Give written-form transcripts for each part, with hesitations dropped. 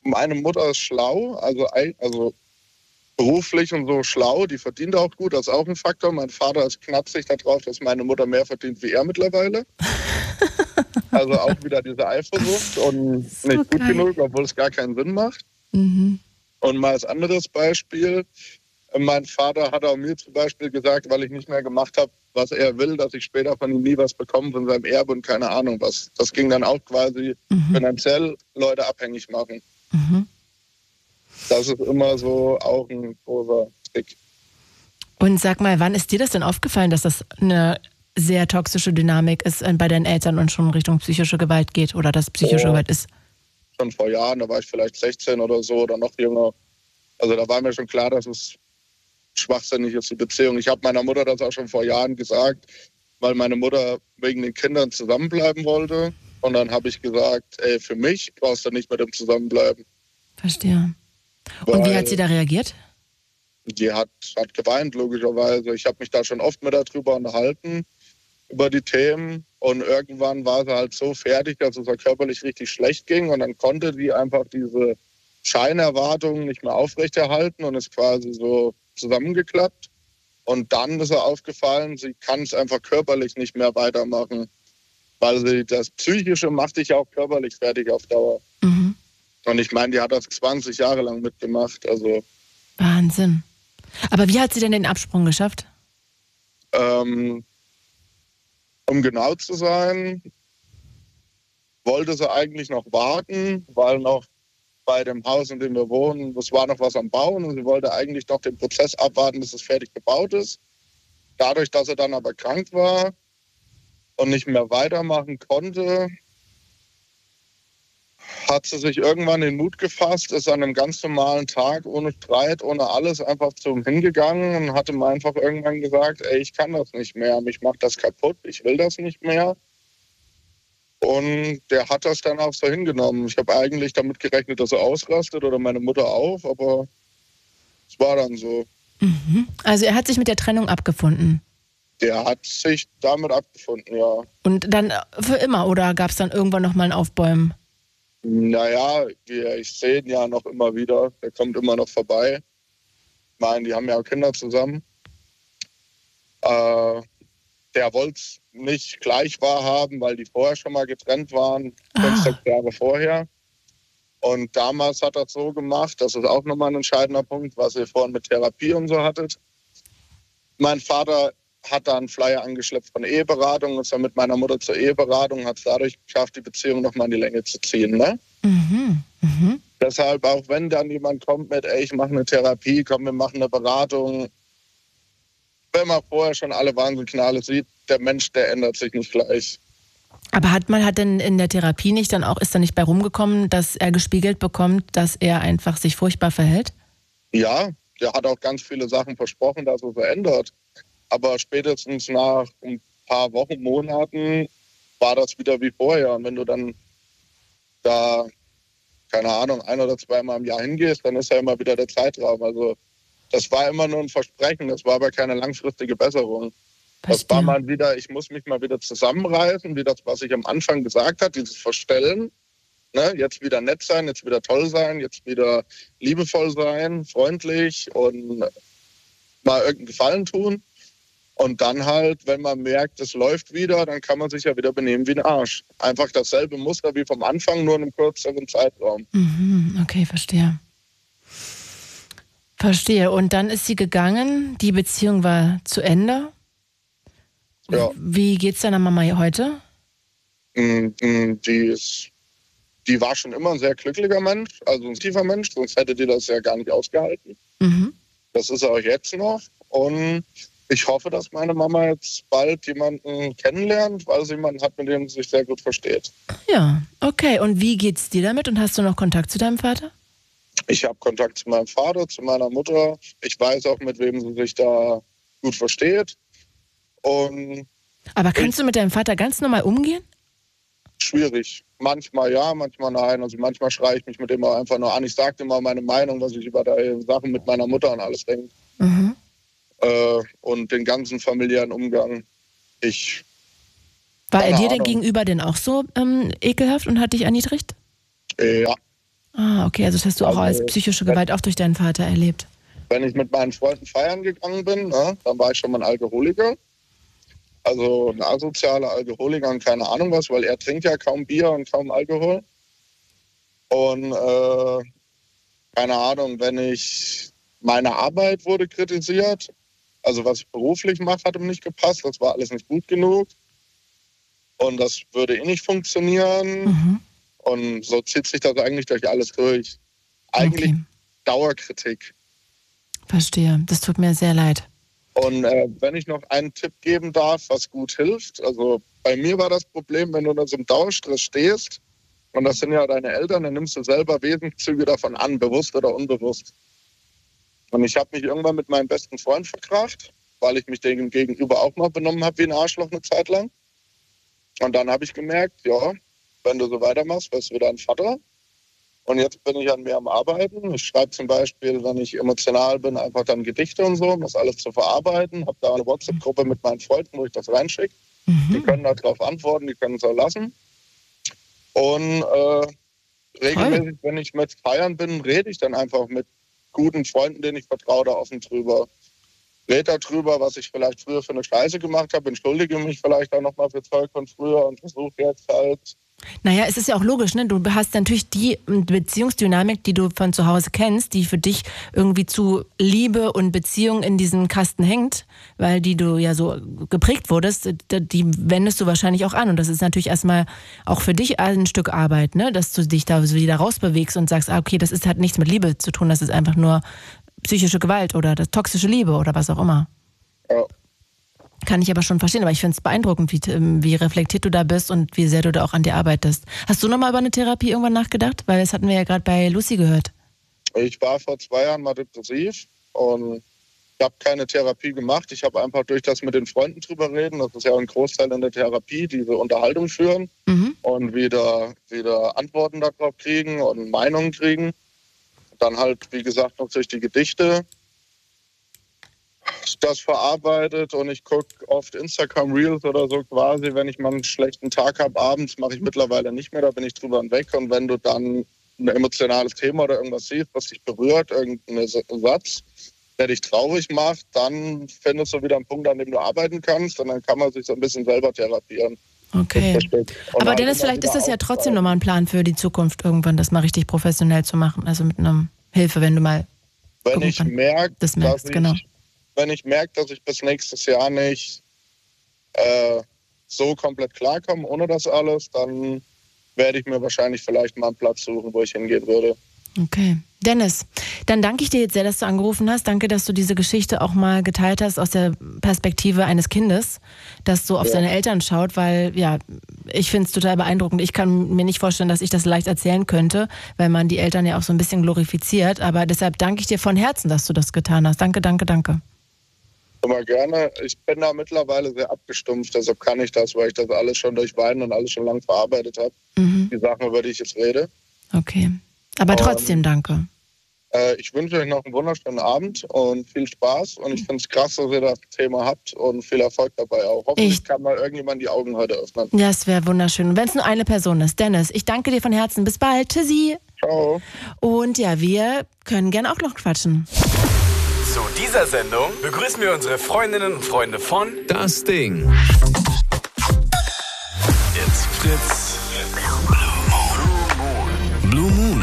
Meine Mutter ist schlau, also beruflich und so schlau, die verdient auch gut, das ist auch ein Faktor. Mein Vater ist knatzig darauf, dass meine Mutter mehr verdient wie er mittlerweile. Also auch wieder diese Eifersucht und So nicht gut geil. genug, obwohl es gar keinen Sinn macht. Mhm. Und mal als anderes Beispiel, mein Vater hat auch mir zum Beispiel gesagt, weil ich nicht mehr gemacht habe, was er will, dass ich später von ihm nie was bekomme, von seinem Erbe und keine Ahnung was. Das ging dann auch quasi finanziell Leute abhängig machen. Mhm. Das ist immer so auch ein großer Trick. Und sag mal, wann ist dir das denn aufgefallen, dass das eine sehr toxische Dynamik ist bei deinen Eltern und schon Richtung psychische Gewalt geht oder dass psychische Gewalt ist? Schon vor Jahren, da war ich vielleicht 16 oder so oder noch jünger. Also da war mir schon klar, dass es schwachsinnig ist, die Beziehung. Ich habe meiner Mutter das auch schon vor Jahren gesagt, weil meine Mutter wegen den Kindern zusammenbleiben wollte. Und dann habe ich gesagt, ey, für mich brauchst du nicht mit dem zusammenbleiben. Verstehe. Und wie hat sie da reagiert? Die hat geweint, logischerweise. Ich habe mich da schon oft mit ihr drüber unterhalten, über die Themen. Und irgendwann war sie halt so fertig, dass es ihr körperlich richtig schlecht ging. Und dann konnte sie einfach diese Scheinerwartungen nicht mehr aufrechterhalten und ist quasi so zusammengeklappt. Und dann ist ihr aufgefallen, sie kann es einfach körperlich nicht mehr weitermachen. Weil sie das Psychische macht dich ja auch körperlich fertig auf Dauer. Mhm. Und ich meine, die hat das 20 Jahre lang mitgemacht. Also Wahnsinn. Aber wie hat sie denn den Absprung geschafft? um genau zu sein, wollte sie eigentlich noch warten, weil noch bei dem Haus, in dem wir wohnen, es war noch was am Bauen und sie wollte eigentlich noch den Prozess abwarten, bis es fertig gebaut ist. Dadurch, dass sie dann aber krank war und nicht mehr weitermachen konnte, hat sie sich irgendwann den Mut gefasst, ist an einem ganz normalen Tag, ohne Streit, ohne alles, einfach zu ihm hingegangen und hatte mir einfach irgendwann gesagt, ey, ich kann das nicht mehr, mich macht das kaputt, ich will das nicht mehr. Und der hat das dann auch so hingenommen. Ich habe eigentlich damit gerechnet, dass er ausrastet oder meine Mutter auch, aber es war dann so. Mhm. Also er hat sich mit der Trennung abgefunden. Der hat sich damit abgefunden, ja. Und dann für immer oder gab es dann irgendwann nochmal ein Aufbäumen? Naja, ich sehe ihn ja noch immer wieder. Der kommt immer noch vorbei. Ich meine, die haben ja auch Kinder zusammen. Der wollte es nicht gleich wahrhaben, weil die vorher schon mal getrennt waren, 5, 6 Jahre vorher. Und damals hat er es so gemacht, das ist auch nochmal ein entscheidender Punkt, was ihr vorhin mit Therapie und so hattet. Mein Vater hat da einen Flyer angeschleppt von Eheberatung, ist dann mit meiner Mutter zur Eheberatung, hat es dadurch geschafft, die Beziehung nochmal in die Länge zu ziehen. Ne? Mhm. Mhm. Deshalb, auch wenn dann jemand kommt mit, ey, ich mache eine Therapie, komm, wir machen eine Beratung, wenn man vorher schon alle Warnsignale sieht, der Mensch, der ändert sich nicht gleich. Aber hat denn in der Therapie nicht dann auch, ist da nicht bei rumgekommen, dass er gespiegelt bekommt, dass er einfach sich furchtbar verhält? Ja, der hat auch ganz viele Sachen versprochen, dass er verändert. Aber spätestens nach ein paar Wochen, Monaten war das wieder wie vorher. Und wenn du dann da, keine Ahnung, 1 oder 2 Mal im Jahr hingehst, dann ist ja immer wieder der Zeitraum. Also das war immer nur ein Versprechen, das war aber keine langfristige Besserung. Das war mal wieder, ich muss mich mal wieder zusammenreißen, wie das, was ich am Anfang gesagt habe, dieses Verstellen. Ne? Jetzt wieder nett sein, jetzt wieder toll sein, jetzt wieder liebevoll sein, freundlich und mal irgendeinen Gefallen tun. Und dann halt, wenn man merkt, es läuft wieder, dann kann man sich ja wieder benehmen wie ein Arsch. Einfach dasselbe Muster wie vom Anfang, nur in einem kürzeren Zeitraum. Mhm, okay, verstehe. Verstehe. Und dann ist sie gegangen, die Beziehung war zu Ende. Ja. Wie geht's deiner Mama heute? Die war schon immer ein sehr glücklicher Mensch, also ein tiefer Mensch, sonst hätte die das ja gar nicht ausgehalten. Mhm. Das ist auch jetzt noch. Und ich hoffe, dass meine Mama jetzt bald jemanden kennenlernt, weil sie jemanden hat, mit dem sie sich sehr gut versteht. Ja, okay. Und wie geht's dir damit? Und hast du noch Kontakt zu deinem Vater? Ich habe Kontakt zu meinem Vater, zu meiner Mutter. Ich weiß auch, mit wem sie sich da gut versteht. Und aber kannst du mit deinem Vater ganz normal umgehen? Schwierig. Manchmal ja, manchmal nein. Also manchmal schreie ich mich mit ihm auch einfach nur an. Ich sage immer meine Meinung, was ich über die Sachen mit meiner Mutter und alles denke. Mhm. Und den ganzen familiären Umgang. War er dir denn gegenüber denn auch so ekelhaft und hat dich erniedrigt? Ja. Ah, okay, also das hast du auch als psychische Gewalt auch durch deinen Vater erlebt. Wenn ich mit meinen Freunden feiern gegangen bin, ne, dann war ich schon mal ein Alkoholiker. Also ein asozialer Alkoholiker und keine Ahnung was, weil er trinkt ja kaum Bier und kaum Alkohol. Und keine Ahnung, meine Arbeit wurde kritisiert, also was ich beruflich mache, hat ihm nicht gepasst, das war alles nicht gut genug. Und das würde nicht funktionieren. Mhm. Und so zieht sich das eigentlich durch alles durch. Eigentlich Okay. Dauerkritik. Verstehe, das tut mir sehr leid. Und wenn ich noch einen Tipp geben darf, was gut hilft, also bei mir war das Problem, wenn du unter so einem Dauerstress stehst, und das sind ja deine Eltern, dann nimmst du selber Wesenszüge davon an, bewusst oder unbewusst. Und ich habe mich irgendwann mit meinem besten Freund verkracht, weil ich mich dem gegenüber auch mal benommen habe wie ein Arschloch eine Zeit lang. Und dann habe ich gemerkt, ja, wenn du so weitermachst, wirst du wieder ein Vater. Und jetzt bin ich an mir am Arbeiten. Ich schreibe zum Beispiel, wenn ich emotional bin, einfach dann Gedichte und so, um das alles zu verarbeiten. Habe da eine WhatsApp-Gruppe mit meinen Freunden, wo ich das reinschicke. Die können darauf antworten, die können es auch lassen. Und regelmäßig, wenn ich mit Feiern bin, rede ich dann einfach mit guten Freunden, denen ich vertraue, da offen drüber. Rede darüber, was ich vielleicht früher für eine Scheiße gemacht habe, entschuldige mich vielleicht auch nochmal für Zeug von früher und versuche jetzt halt. Naja, es ist ja auch logisch, ne? Du hast natürlich die Beziehungsdynamik, die du von zu Hause kennst, die für dich irgendwie zu Liebe und Beziehung in diesem Kasten hängt, weil die du ja so geprägt wurdest, die wendest du wahrscheinlich auch an. Und das ist natürlich erstmal auch für dich ein Stück Arbeit, ne? Dass du dich da so wieder rausbewegst und sagst, okay, das hat nichts mit Liebe zu tun, das ist einfach nur psychische Gewalt oder das toxische Liebe oder was auch immer. Ja. Kann ich aber schon verstehen, aber ich finde es beeindruckend, wie reflektiert du da bist und wie sehr du da auch an dir arbeitest. Hast du nochmal über eine Therapie irgendwann nachgedacht? Weil das hatten wir ja gerade bei Lucy gehört. Ich war vor 2 Jahren mal depressiv und ich habe keine Therapie gemacht. Ich habe einfach durch das mit den Freunden drüber reden, das ist ja ein Großteil in der Therapie, diese Unterhaltung führen und wieder Antworten darauf kriegen und Meinungen kriegen. Dann halt, wie gesagt, noch durch die Gedichte das verarbeitet und ich gucke oft Instagram Reels oder so quasi, wenn ich mal einen schlechten Tag habe abends, mache ich mittlerweile nicht mehr, da bin ich drüber hinweg. Und wenn du dann ein emotionales Thema oder irgendwas siehst, was dich berührt, irgendein Satz, der dich traurig macht, dann findest du wieder einen Punkt, an dem du arbeiten kannst und dann kann man sich so ein bisschen selber therapieren. Okay. Aber Dennis, vielleicht ist das ja trotzdem nochmal ein Plan für die Zukunft, irgendwann das mal richtig professionell zu machen, also mit einer Hilfe, wenn du mal wenn ich merke, das merkst, genau. Wenn ich merke, dass ich bis nächstes Jahr nicht so komplett klarkomme ohne das alles, dann werde ich mir wahrscheinlich vielleicht mal einen Platz suchen, wo ich hingehen würde. Okay. Dennis, dann danke ich dir jetzt sehr, dass du angerufen hast. Danke, dass du diese Geschichte auch mal geteilt hast aus der Perspektive eines Kindes, das so auf seine Eltern schaut, weil, ja, ich finde es total beeindruckend. Ich kann mir nicht vorstellen, dass ich das leicht erzählen könnte, weil man die Eltern ja auch so ein bisschen glorifiziert. Aber deshalb danke ich dir von Herzen, dass du das getan hast. Danke, danke, danke. Immer gerne. Ich bin da mittlerweile sehr abgestumpft, deshalb kann ich das, weil ich das alles schon durch Weinen und alles schon lang verarbeitet habe. Die Sachen, über die ich jetzt rede. Okay. Aber trotzdem danke. Ich wünsche euch noch einen wunderschönen Abend und viel Spaß. Und ich finde es krass, dass ihr das Thema habt und viel Erfolg dabei auch. Hoffentlich kann mal irgendjemand die Augen heute öffnen. Ja, es wäre wunderschön. Und wenn es nur eine Person ist. Dennis, ich danke dir von Herzen. Bis bald. Tschüssi. Ciao. Und ja, wir können gerne auch noch quatschen. Zu dieser Sendung begrüßen wir unsere Freundinnen und Freunde von Das Ding. It's Fritz. Blue Moon.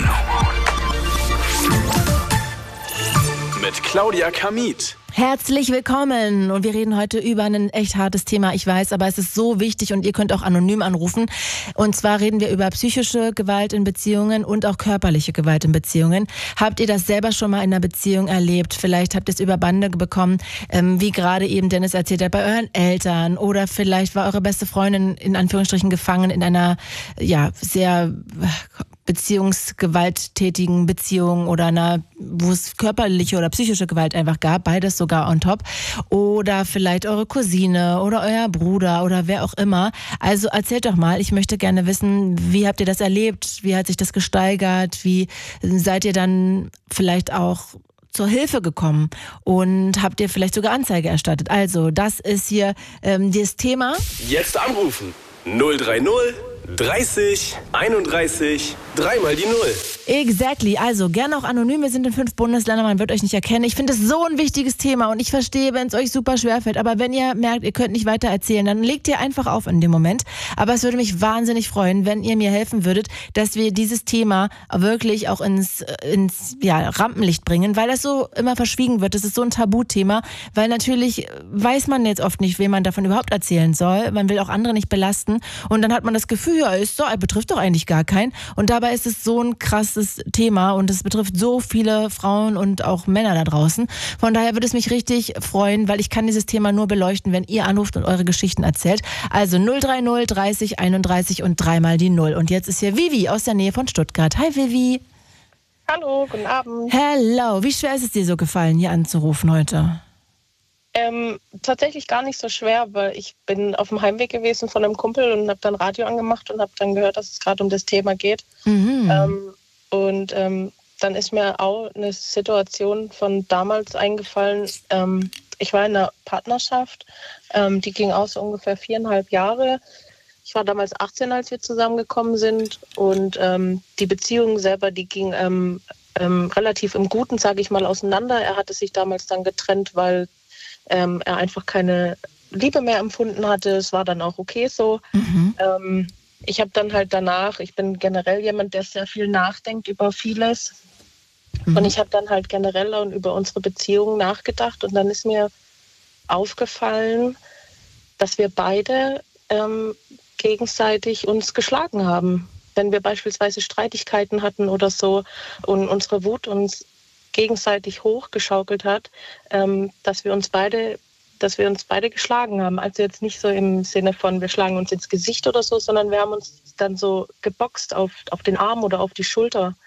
Mit Claudia Kamit. Herzlich willkommen und wir reden heute über ein echt hartes Thema, ich weiß, aber es ist so wichtig und ihr könnt auch anonym anrufen. Und zwar reden wir über psychische Gewalt in Beziehungen und auch körperliche Gewalt in Beziehungen. Habt ihr das selber schon mal in einer Beziehung erlebt? Vielleicht habt ihr es über Bande bekommen, wie gerade eben Dennis erzählt hat, bei euren Eltern, oder vielleicht war eure beste Freundin in Anführungsstrichen gefangen in einer, ja, sehr beziehungsgewalttätigen Beziehung oder einer, wo es körperliche oder psychische Gewalt einfach gab, beides sogar on top. Oder vielleicht eure Cousine oder euer Bruder oder wer auch immer. Also erzählt doch mal, ich möchte gerne wissen, wie habt ihr das erlebt? Wie hat sich das gesteigert? Wie seid ihr dann vielleicht auch zur Hilfe gekommen und habt ihr vielleicht sogar Anzeige erstattet? Also, das ist hier das Thema. Jetzt anrufen. 030 30, 31, dreimal die 0. Exactly. Also gerne auch anonym. Wir sind in 5 Bundesländern, man wird euch nicht erkennen. Ich finde es so ein wichtiges Thema und ich verstehe, wenn es euch super schwer fällt. Aber wenn ihr merkt, ihr könnt nicht weiter erzählen, dann legt ihr einfach auf in dem Moment. Aber es würde mich wahnsinnig freuen, wenn ihr mir helfen würdet, dass wir dieses Thema wirklich auch ins Rampenlicht bringen, weil das so immer verschwiegen wird. Das ist so ein Tabuthema, weil natürlich weiß man jetzt oft nicht, wem man davon überhaupt erzählen soll. Man will auch andere nicht belasten und dann hat man das Gefühl, ja, betrifft doch eigentlich gar keinen. Und dabei ist es so ein krasses Thema und es betrifft so viele Frauen und auch Männer da draußen. Von daher würde es mich richtig freuen, weil ich kann dieses Thema nur beleuchten, wenn ihr anruft und eure Geschichten erzählt. Also 030 30 31 und dreimal die 0. Und jetzt ist hier Vivi aus der Nähe von Stuttgart. Hi Vivi. Hallo, guten Abend. Hello. Wie schwer ist es dir so gefallen, hier anzurufen heute? Tatsächlich gar nicht so schwer, weil ich bin auf dem Heimweg gewesen von einem Kumpel und habe dann Radio angemacht und habe dann gehört, dass es gerade um das Thema geht. Mhm. Dann ist mir auch eine Situation von damals eingefallen. Ich war in einer Partnerschaft, die ging auch so ungefähr 4,5 Jahre. Ich war damals 18, als wir zusammengekommen sind und die Beziehung selber, die ging relativ im Guten, sage ich mal, auseinander. Er hatte sich damals dann getrennt, weil er einfach keine Liebe mehr empfunden hatte. Es war dann auch okay so. Mhm. Ich habe dann halt danach, ich bin generell jemand, der sehr viel nachdenkt über vieles. Mhm. Und ich habe dann halt generell über unsere Beziehung nachgedacht. Und dann ist mir aufgefallen, dass wir beide gegenseitig uns geschlagen haben. Wenn wir beispielsweise Streitigkeiten hatten oder so und unsere Wut uns gegenseitig hochgeschaukelt hat, dass wir uns beide geschlagen haben. Also jetzt nicht so im Sinne von, wir schlagen uns ins Gesicht oder so, sondern wir haben uns dann so geboxt auf den Arm oder auf die Schulter.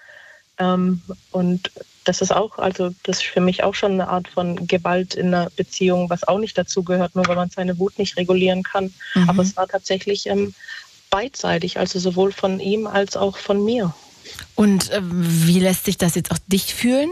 Und das ist auch, also das ist für mich auch schon eine Art von Gewalt in einer Beziehung, was auch nicht dazu gehört, nur weil man seine Wut nicht regulieren kann. Mhm. Aber es war tatsächlich beidseitig, also sowohl von ihm als auch von mir. Und wie lässt sich das jetzt auch dich fühlen?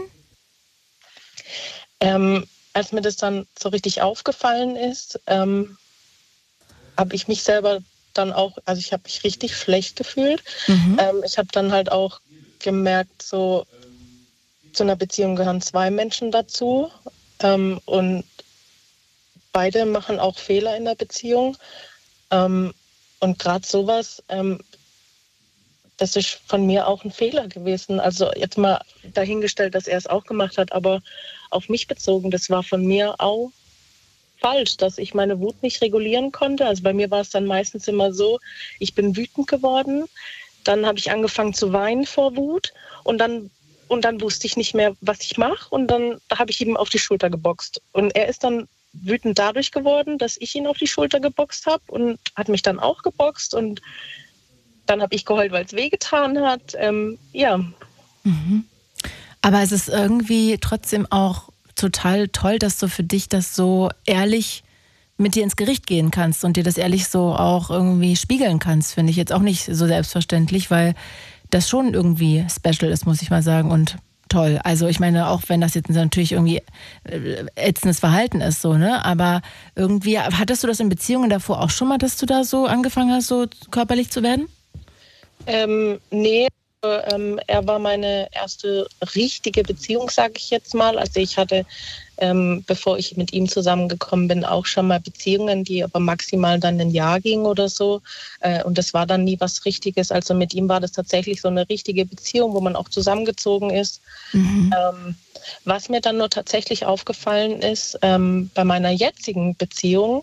Als mir das dann so richtig aufgefallen ist, habe ich mich selber dann auch, also ich habe mich richtig schlecht gefühlt. Mhm. Ich habe dann halt auch gemerkt, so zu einer Beziehung gehören 2 Menschen dazu und beide machen auch Fehler in der Beziehung. Und gerade sowas, das ist von mir auch ein Fehler gewesen. Also jetzt mal dahingestellt, dass er es auch gemacht hat, aber auf mich bezogen, das war von mir auch falsch, dass ich meine Wut nicht regulieren konnte. Also bei mir war es dann meistens immer so, ich bin wütend geworden, dann habe ich angefangen zu weinen vor Wut und dann wusste ich nicht mehr, was ich mache und dann habe ich ihm auf die Schulter geboxt. Und er ist dann wütend dadurch geworden, dass ich ihn auf die Schulter geboxt habe und hat mich dann auch geboxt und dann habe ich geheult, weil es wehgetan hat. Ja. Mhm. Aber es ist irgendwie trotzdem auch total toll, dass du für dich das so ehrlich mit dir ins Gericht gehen kannst und dir das ehrlich so auch irgendwie spiegeln kannst, finde ich jetzt auch nicht so selbstverständlich, weil das schon irgendwie special ist, muss ich mal sagen, und toll. Also ich meine, auch wenn das jetzt natürlich irgendwie ätzendes Verhalten ist, so, ne? Aber irgendwie, hattest du das in Beziehungen davor auch schon mal, dass du da so angefangen hast, so körperlich zu werden? Nee, er war meine erste richtige Beziehung, sage ich jetzt mal. Also ich hatte, bevor ich mit ihm zusammengekommen bin, auch schon mal Beziehungen, die aber maximal dann ein Jahr gingen oder so. Und das war dann nie was Richtiges. Also mit ihm war das tatsächlich so eine richtige Beziehung, wo man auch zusammengezogen ist. Mhm. Was mir dann nur tatsächlich aufgefallen ist, bei meiner jetzigen Beziehung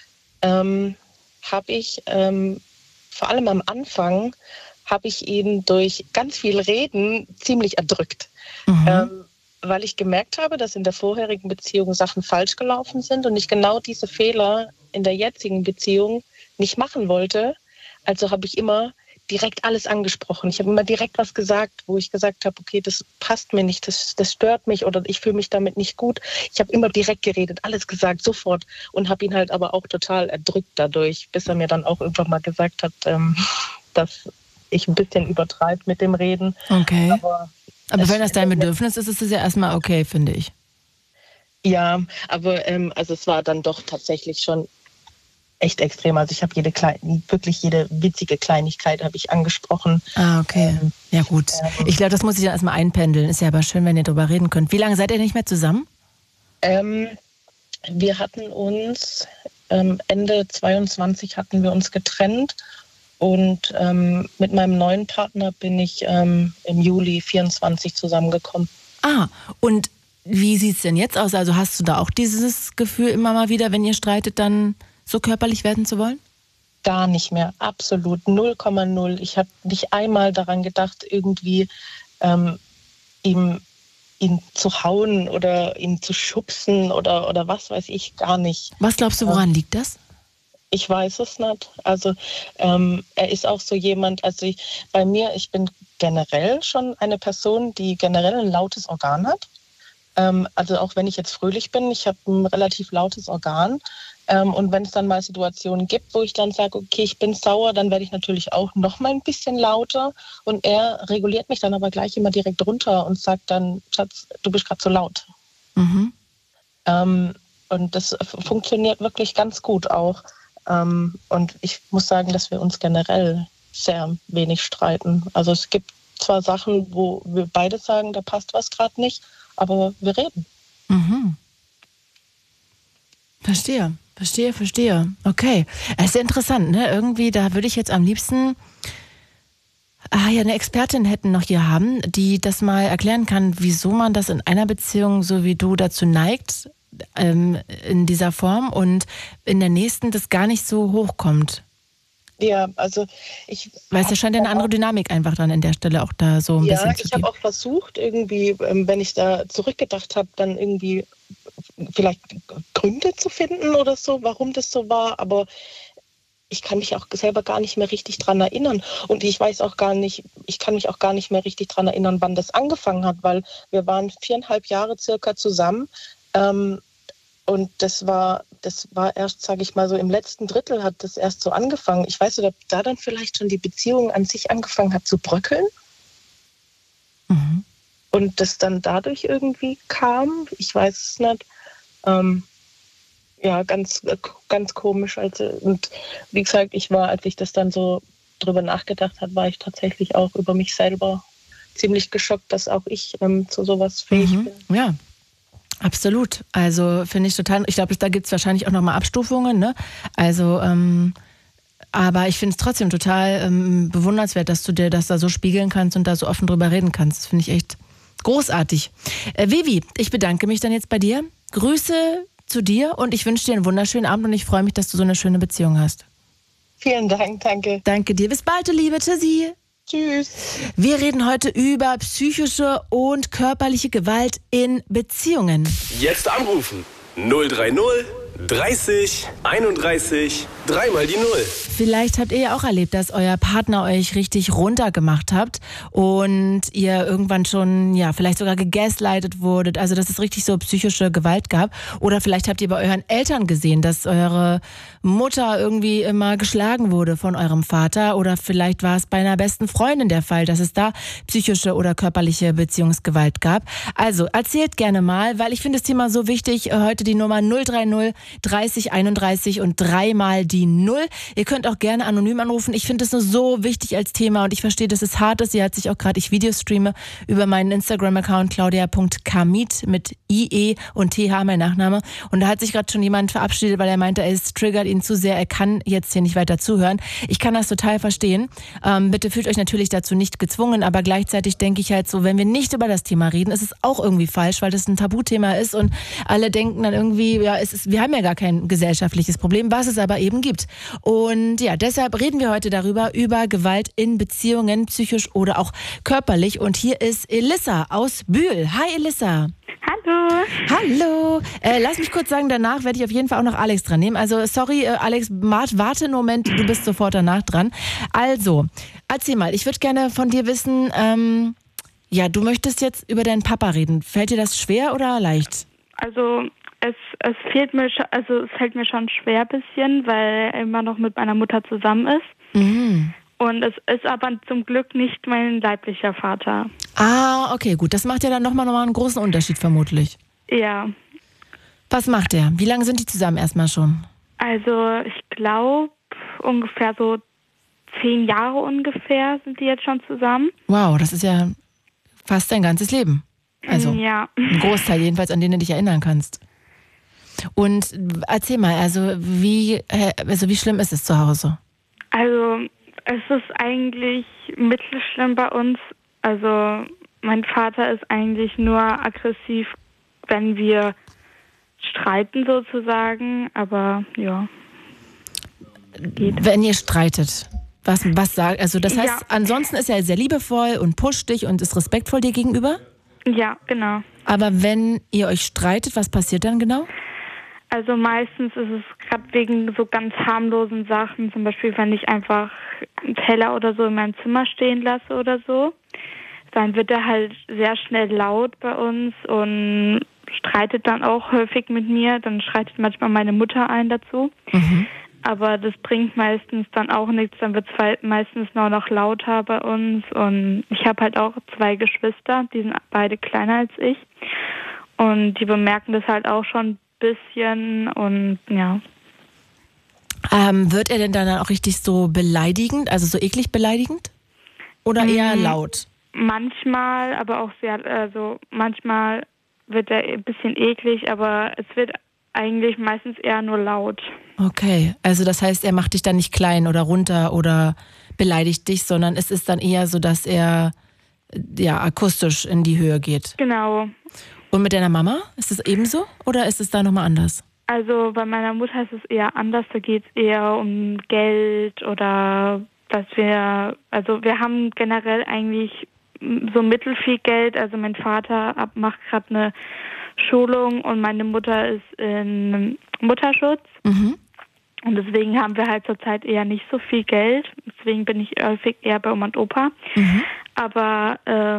habe ich vor allem am Anfang habe ich ihn durch ganz viel Reden ziemlich erdrückt. Mhm. Weil ich gemerkt habe, dass in der vorherigen Beziehung Sachen falsch gelaufen sind und ich genau diese Fehler in der jetzigen Beziehung nicht machen wollte. Also habe ich immer direkt alles angesprochen. Ich habe immer direkt was gesagt, wo ich gesagt habe, okay, das passt mir nicht, das stört mich oder ich fühle mich damit nicht gut. Ich habe immer direkt geredet, alles gesagt, sofort und habe ihn halt aber auch total erdrückt dadurch, bis er mir dann auch irgendwann mal gesagt hat, dass ich ein bisschen übertreibe mit dem Reden. Okay. Aber wenn das dein Bedürfnis ist, ist es ja erstmal okay, finde ich. Ja, aber also es war dann doch tatsächlich schon echt extrem. Also ich habe wirklich jede witzige Kleinigkeit habe ich angesprochen. Ah, okay. Ja gut. Ich glaube, das muss ich dann erstmal einpendeln. Ist ja aber schön, wenn ihr drüber reden könnt. Wie lange seid ihr nicht mehr zusammen? Wir hatten uns Ende 22 hatten wir uns getrennt und mit meinem neuen Partner bin ich im Juli 24 zusammengekommen. Ah, und wie sieht es denn jetzt aus? Also hast du da auch dieses Gefühl immer mal wieder, wenn ihr streitet, dann so körperlich werden zu wollen? Gar nicht mehr, absolut, 0,0. Ich habe nicht einmal daran gedacht, irgendwie ihn zu hauen oder ihn zu schubsen oder was weiß ich, gar nicht. Was glaubst du, woran liegt das? Ich weiß es nicht. Also er ist auch so jemand, also ich bin generell schon eine Person, die generell ein lautes Organ hat. Also auch wenn ich jetzt fröhlich bin, ich habe ein relativ lautes Organ. Und wenn es dann mal Situationen gibt, wo ich dann sage, okay, ich bin sauer, dann werde ich natürlich auch noch mal ein bisschen lauter. Und er reguliert mich dann aber gleich immer direkt runter und sagt dann, Schatz, du bist gerade so laut. Mhm. Und das funktioniert wirklich ganz gut auch. Und ich muss sagen, dass wir uns generell sehr wenig streiten. Also es gibt zwar Sachen, wo wir beide sagen, da passt was gerade nicht, aber wir reden. Mhm. Verstehe. Okay. Es ist ja interessant, ne? Irgendwie, da würde ich jetzt am liebsten eine Expertin hätten noch hier haben, die das mal erklären kann, wieso man das in einer Beziehung, so wie du, dazu neigt, in dieser Form und in der nächsten das gar nicht so hochkommt. Ja, also weil es scheint ja eine andere Dynamik einfach dann an der Stelle auch da so ein bisschen zu geben. Ja, ich habe auch versucht, irgendwie, wenn ich da zurückgedacht habe, dann irgendwie vielleicht Gründe zu finden oder so, warum das so war, aber ich kann mich auch selber gar nicht mehr richtig dran erinnern. Und ich kann mich auch gar nicht mehr richtig dran erinnern, wann das angefangen hat, weil wir waren 4,5 Jahre circa zusammen. Und das war erst, sage ich mal, so im letzten Drittel hat das erst so angefangen. Ich weiß nicht, ob da dann vielleicht schon die Beziehung an sich angefangen hat zu bröckeln. Mhm. Und das dann dadurch irgendwie kam. Ich weiß es nicht. Ja, ganz, ganz komisch. Also, und wie gesagt, als ich das dann so drüber nachgedacht habe, war ich tatsächlich auch über mich selber ziemlich geschockt, dass auch ich zu sowas fähig bin. Ja. Absolut. Also finde ich total, ich glaube, da gibt es wahrscheinlich auch nochmal Abstufungen, ne? Also, aber ich finde es trotzdem total bewundernswert, dass du dir das da so spiegeln kannst und da so offen drüber reden kannst. Das finde ich echt großartig. Vivi, ich bedanke mich dann jetzt bei dir. Grüße zu dir und ich wünsche dir einen wunderschönen Abend und ich freue mich, dass du so eine schöne Beziehung hast. Vielen Dank, danke. Danke dir. Bis bald, du Liebe. Tschüssi. Tschüss. Wir reden heute über psychische und körperliche Gewalt in Beziehungen. Jetzt anrufen. 030 30 31 3 die 0. Vielleicht habt ihr ja auch erlebt, dass euer Partner euch richtig runtergemacht habt und ihr irgendwann schon, ja, vielleicht sogar gegaslightet wurdet, also dass es richtig so psychische Gewalt gab. Oder vielleicht habt ihr bei euren Eltern gesehen, dass eure Mutter irgendwie immer geschlagen wurde von eurem Vater. Oder vielleicht war es bei einer besten Freundin der Fall, dass es da psychische oder körperliche Beziehungsgewalt gab. Also erzählt gerne mal, weil ich finde das Thema so wichtig. Heute die Nummer 030 30 31 und 3 mal die 0. Ihr könnt auch gerne anonym anrufen. Ich finde das nur so wichtig als Thema und ich verstehe, dass es hart ist. Sie hat sich auch gerade, ich Videostreame über meinen Instagram-Account claudia.kamit mit IE und TH, mein Nachname. Und da hat sich gerade schon jemand verabschiedet, weil er meinte, es triggert ihn zu sehr. Er kann jetzt hier nicht weiter zuhören. Ich kann das total verstehen. Bitte fühlt euch natürlich dazu nicht gezwungen, aber gleichzeitig denke ich halt so, wenn wir nicht über das Thema reden, ist es auch irgendwie falsch, weil das ein Tabuthema ist und alle denken dann irgendwie, ja, wir haben ja gar kein gesellschaftliches Problem, was es aber eben gibt. Und ja, deshalb reden wir heute darüber, über Gewalt in Beziehungen, psychisch oder auch körperlich. Und hier ist Elissa aus Bühl. Hi Elissa. Hallo. Lass mich kurz sagen, danach werde ich auf jeden Fall auch noch Alex dran nehmen. Also sorry, Alex, warte einen Moment, du bist sofort danach dran. Also, erzähl mal, ich würde gerne von dir wissen, ja, du möchtest jetzt über deinen Papa reden. Fällt dir das schwer oder leicht? Also es fällt mir schon schwer ein bisschen, weil er immer noch mit meiner Mutter zusammen ist. Mhm. Und es ist aber zum Glück nicht mein leiblicher Vater. Ah, okay, gut. Das macht ja dann nochmal einen großen Unterschied vermutlich. Ja. Was macht er? Wie lange sind die zusammen erstmal schon? Also ich glaube ungefähr so 10 Jahre ungefähr sind die jetzt schon zusammen. Wow, das ist ja fast dein ganzes Leben. Also ja. ein Großteil jedenfalls, an den du dich erinnern kannst. Und erzähl mal, also wie schlimm ist es zu Hause? Also es ist eigentlich mittelschlimm bei uns. Also mein Vater ist eigentlich nur aggressiv, wenn wir streiten sozusagen, aber ja. Geht. Wenn ihr streitet, was sagt, also das heißt, Ja. ansonsten ist er sehr liebevoll und pusht dich und ist respektvoll dir gegenüber? Ja, genau. Aber wenn ihr euch streitet, was passiert dann genau? Also meistens ist es gerade wegen so ganz harmlosen Sachen, zum Beispiel wenn ich einfach einen Teller oder so in meinem Zimmer stehen lasse oder so, dann wird er halt sehr schnell laut bei uns und streitet dann auch häufig mit mir. Dann streitet manchmal meine Mutter ein dazu. Aber das bringt meistens dann auch nichts. Dann wird es meistens nur noch lauter bei uns. Und ich habe halt auch 2 Geschwister, die sind beide kleiner als ich. Und die bemerken das halt auch schon ein bisschen und ja. Wird er denn dann auch richtig so beleidigend, also so eklig beleidigend? Oder eher laut? Manchmal, aber auch sehr, also manchmal wird er ein bisschen eklig, aber es wird eigentlich meistens eher nur laut. Okay, also das heißt, er macht dich dann nicht klein oder runter oder beleidigt dich, sondern es ist dann eher so, dass er ja akustisch in die Höhe geht. Genau. Und mit deiner Mama, ist es ebenso oder ist es da nochmal anders? Also bei meiner Mutter ist es eher anders, da geht es eher um Geld oder dass wir haben generell eigentlich so mittelfiel Geld, also mein Vater macht gerade eine Schulung und meine Mutter ist in Mutterschutz. Und deswegen haben wir halt zurzeit eher nicht so viel Geld. Deswegen bin ich häufig eher bei Oma und Opa. Aber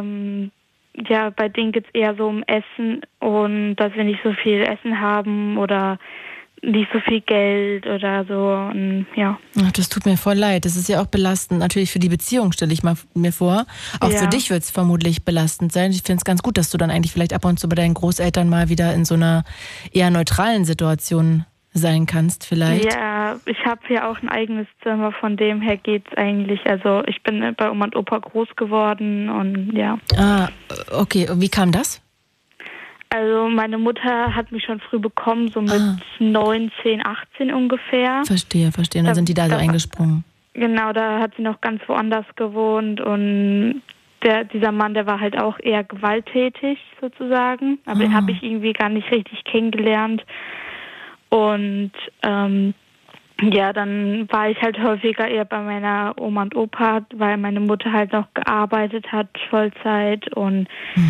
ja, bei denen geht es eher so um Essen und dass wir nicht so viel Essen haben oder nicht so viel Geld oder so. Und, ja. Ach, das tut mir voll leid. Das ist ja auch belastend. Natürlich für die Beziehung, stelle ich mir vor. Auch für dich wird es vermutlich belastend sein. Ich finde es ganz gut, dass du dann eigentlich vielleicht ab und zu bei deinen Großeltern mal wieder in so einer eher neutralen Situation sein kannst vielleicht. Ja, ich habe hier auch ein eigenes Zimmer, von dem her geht's eigentlich. Also ich bin bei Oma und Opa groß geworden und ja. Ah, okay. Und wie kam das? Also meine Mutter hat mich schon früh bekommen, so mit 19, 18 ungefähr. Verstehe. Und dann sind die da so eingesprungen. Genau, da hat sie noch ganz woanders gewohnt und dieser Mann, der war halt auch eher gewalttätig sozusagen. Aber den habe ich irgendwie gar nicht richtig kennengelernt. Und ja, dann war ich halt häufiger eher bei meiner Oma und Opa, weil meine Mutter halt noch gearbeitet hat, Vollzeit. Und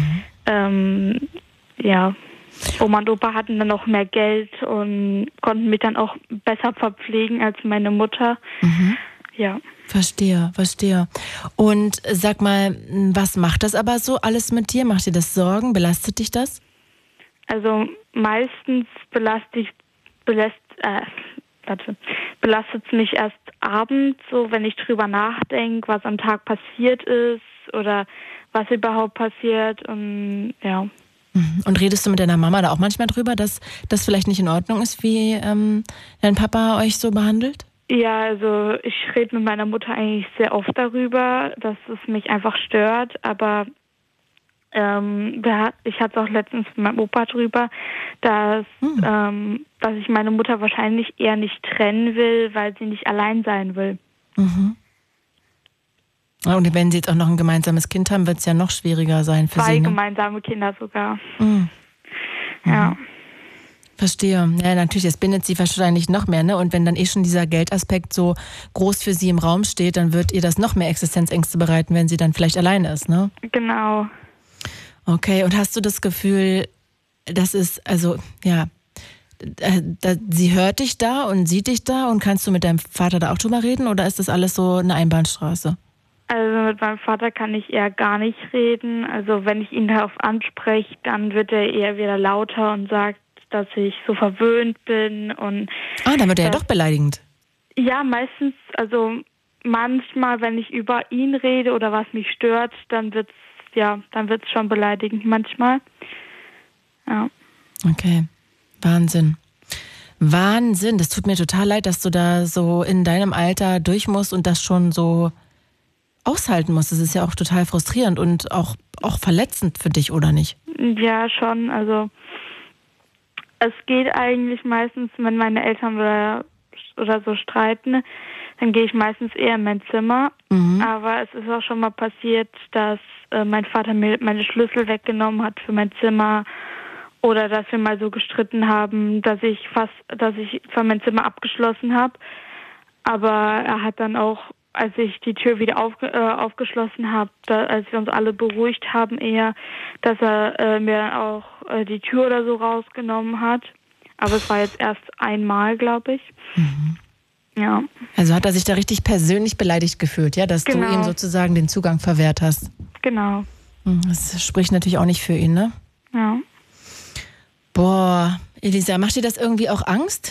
ja, Oma und Opa hatten dann noch mehr Geld und konnten mich dann auch besser verpflegen als meine Mutter. Ja. Verstehe. Und sag mal, was macht das aber so alles mit dir? Macht dir das Sorgen? Belastet dich das? Also meistens belastet es mich erst abends, so wenn ich drüber nachdenke, was am Tag passiert ist oder was überhaupt passiert und ja. Und redest du mit deiner Mama da auch manchmal drüber, dass das vielleicht nicht in Ordnung ist, wie dein Papa euch so behandelt? Ja, also ich rede mit meiner Mutter eigentlich sehr oft darüber, dass es mich einfach stört, aber ich hatte auch letztens mit meinem Opa drüber, dass ich meine Mutter wahrscheinlich eher nicht trennen will, weil sie nicht allein sein will. Und wenn sie jetzt auch noch ein gemeinsames Kind haben, wird es ja noch schwieriger sein für 2 sie. Ne? gemeinsame Kinder sogar. Ja. Verstehe. Ja, natürlich, das bindet sie wahrscheinlich noch mehr, ne? Und wenn dann schon dieser Geldaspekt so groß für sie im Raum steht, dann wird ihr das noch mehr Existenzängste bereiten, wenn sie dann vielleicht alleine ist, ne? Genau. Okay, und hast du das Gefühl, das ist, also, ja, sie hört dich da und sieht dich da und kannst du mit deinem Vater da auch drüber reden oder ist das alles so eine Einbahnstraße? Also mit meinem Vater kann ich eher gar nicht reden. Also wenn ich ihn darauf anspreche, dann wird er eher wieder lauter und sagt, dass ich so verwöhnt bin. Und dann wird er ja doch beleidigend. Ja, meistens, also manchmal, wenn ich über ihn rede oder was mich stört, dann wird's schon beleidigend manchmal. Ja. Okay, Wahnsinn. Wahnsinn, das tut mir total leid, dass du da so in deinem Alter durch musst und das schon so aushalten musst. Das ist ja auch total frustrierend und auch verletzend für dich, oder nicht? Ja, schon. Also es geht eigentlich meistens, wenn meine Eltern oder so streiten, dann gehe ich meistens eher in mein Zimmer. Aber es ist auch schon mal passiert, dass mein Vater mir meine Schlüssel weggenommen hat für mein Zimmer oder dass wir mal so gestritten haben, dass ich zwar mein Zimmer abgeschlossen habe, aber er hat dann auch, als ich die Tür wieder aufgeschlossen habe, als wir uns alle beruhigt haben eher, dass er mir dann auch die Tür oder so rausgenommen hat. Aber es war jetzt erst einmal, glaube ich. Ja. Also hat er sich da richtig persönlich beleidigt gefühlt, ja, dass du ihm sozusagen den Zugang verwehrt hast. Genau. Das spricht natürlich auch nicht für ihn, ne? Ja. Boah, Elisa, macht dir das irgendwie auch Angst?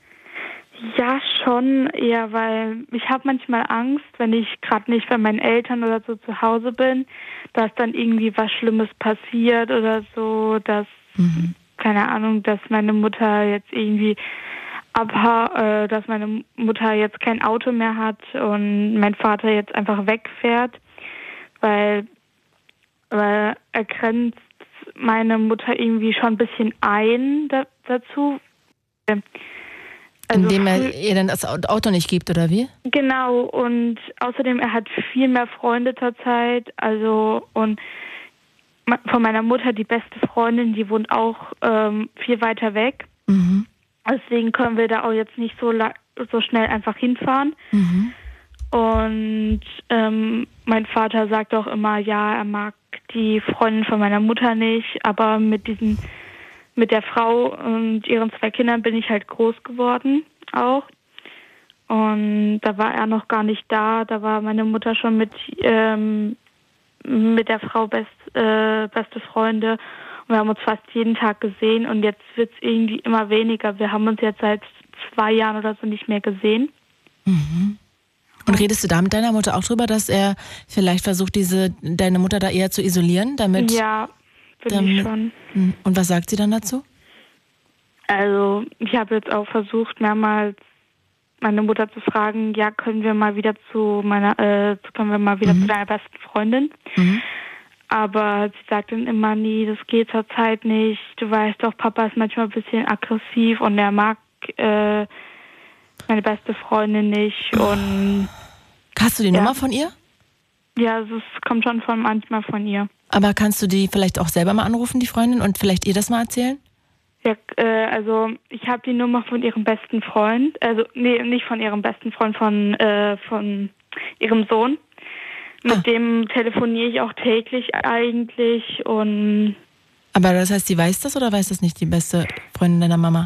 Ja, schon eher, weil ich habe manchmal Angst, wenn ich gerade nicht bei meinen Eltern oder so zu Hause bin, dass dann irgendwie was Schlimmes passiert oder so, dass, keine Ahnung, dass meine Mutter jetzt irgendwie dass meine Mutter jetzt kein Auto mehr hat und mein Vater jetzt einfach wegfährt, weil er grenzt meine Mutter irgendwie schon ein bisschen ein dazu. Also indem er ihr dann das Auto nicht gibt, oder wie? Genau, und außerdem, er hat viel mehr Freunde zurzeit, also und von meiner Mutter, die beste Freundin, die wohnt auch viel weiter weg. Deswegen können wir da auch jetzt nicht so schnell einfach hinfahren. Und mein Vater sagt auch immer, ja, er mag die Freundin von meiner Mutter nicht, aber mit der Frau und ihren 2 Kindern bin ich halt groß geworden auch. Und da war er noch gar nicht da. Da war meine Mutter schon mit der Frau beste Freunde. Und wir haben uns fast jeden Tag gesehen und jetzt wird es irgendwie immer weniger. Wir haben uns jetzt seit 2 Jahren oder so nicht mehr gesehen. Und redest du da mit deiner Mutter auch drüber, dass er vielleicht versucht, deine Mutter da eher zu isolieren? Ja, bin ich schon. Und was sagt sie dann dazu? Also ich habe jetzt auch versucht, mehrmals meine Mutter zu fragen, ja, können wir mal wieder zu deiner besten Freundin? Aber sie sagt dann immer, nie, das geht zurzeit nicht. Du weißt doch, Papa ist manchmal ein bisschen aggressiv und er mag meine beste Freundin nicht. Und hast du die Nummer von ihr? Ja, es kommt schon manchmal von ihr. Aber kannst du die vielleicht auch selber mal anrufen, die Freundin, und vielleicht ihr das mal erzählen? Ja, also ich habe die Nummer von ihrem besten Freund. Also nee, nicht von ihrem besten Freund, von ihrem Sohn. Mit dem telefoniere ich auch täglich eigentlich. Aber das heißt, sie weiß das oder weiß das nicht, die beste Freundin deiner Mama?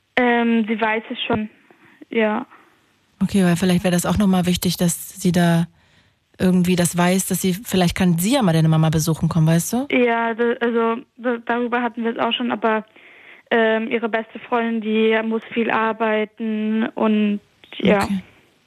Sie weiß es schon, ja. Okay, weil vielleicht wäre das auch nochmal wichtig, dass sie da irgendwie das weiß, dass vielleicht kann sie ja mal deine Mama besuchen kommen, weißt du? Ja, darüber hatten wir es auch schon, aber ihre beste Freundin, die muss viel arbeiten und ja. Okay.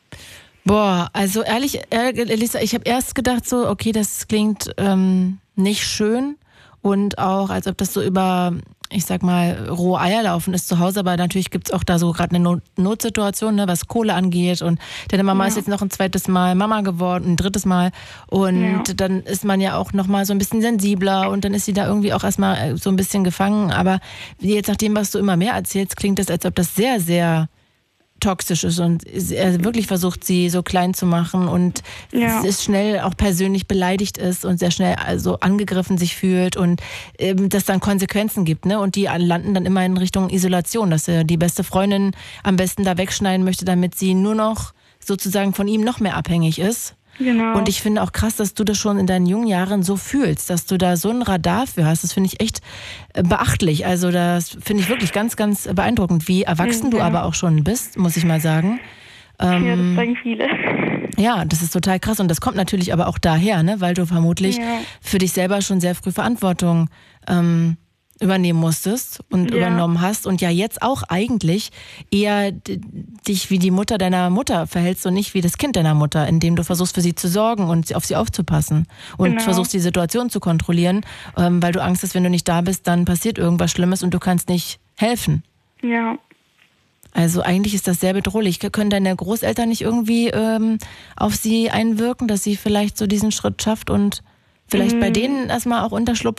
Boah, also ehrlich, Elisa, ich habe erst gedacht so, okay, das klingt nicht schön und auch, als ob das so über, ich sag mal, rohe Eier laufen ist zu Hause, aber natürlich gibt's auch da so gerade eine Notsituation, ne, was Kohle angeht und deine Mama ist jetzt noch ein 2. Mal Mama geworden, ein 3. Mal und dann ist man ja auch nochmal so ein bisschen sensibler und dann ist sie da irgendwie auch erstmal so ein bisschen gefangen, aber jetzt nach dem, was du immer mehr erzählst, klingt das, als ob das sehr, sehr toxisch ist und er wirklich versucht, sie so klein zu machen und es schnell auch persönlich beleidigt ist und sehr schnell also angegriffen sich fühlt und das dann Konsequenzen gibt, ne? Und die landen dann immer in Richtung Isolation, dass er die beste Freundin am besten da wegschneiden möchte, damit sie nur noch sozusagen von ihm noch mehr abhängig ist. Genau. Und ich finde auch krass, dass du das schon in deinen jungen Jahren so fühlst, dass du da so ein Radar für hast. Das finde ich echt beachtlich. Also das finde ich wirklich ganz, ganz beeindruckend, wie erwachsen du aber auch schon bist, muss ich mal sagen. Ja, das sagen viele. Ja, das ist total krass und das kommt natürlich aber auch daher, ne, weil du vermutlich für dich selber schon sehr früh Verantwortung übernehmen musstest und übernommen hast und ja jetzt auch eigentlich eher dich wie die Mutter deiner Mutter verhältst und nicht wie das Kind deiner Mutter, indem du versuchst für sie zu sorgen und auf sie aufzupassen und versuchst die Situation zu kontrollieren, weil du Angst hast, wenn du nicht da bist, dann passiert irgendwas Schlimmes und du kannst nicht helfen. Ja. Also eigentlich ist das sehr bedrohlich. Können deine Großeltern nicht irgendwie auf sie einwirken, dass sie vielleicht so diesen Schritt schafft und vielleicht bei denen erstmal auch Unterschlupf